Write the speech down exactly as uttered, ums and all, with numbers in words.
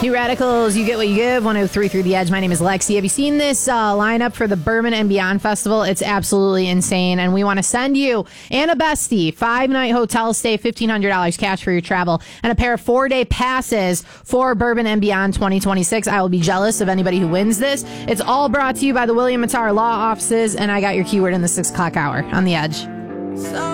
New Radicals, you get what you give. one oh three through The Edge. My name is Lexi. Have you seen this uh, lineup for the Bourbon and Beyond Festival? It's absolutely insane. And we want to send you and a bestie five-night hotel stay, fifteen hundred dollars cash for your travel, and a pair of four-day passes for Bourbon and Beyond twenty twenty-six. I will be jealous of anybody who wins this. It's all brought to you by the William Mattar Law Offices, and I got your keyword in the six o'clock hour on The Edge. So